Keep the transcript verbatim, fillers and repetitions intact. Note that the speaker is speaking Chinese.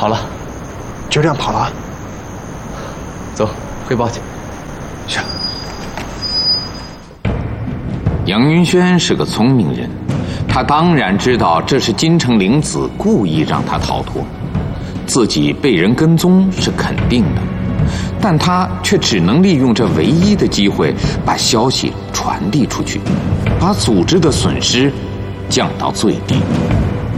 跑了， 就这样跑了？ 走，汇报去。 是。 杨云轩是个聪明人，他当然知道这是金城玲子故意让他逃脱，自己被人跟踪是肯定的，但他却只能利用这唯一的机会把消息传递出去，把组织的损失降到最低。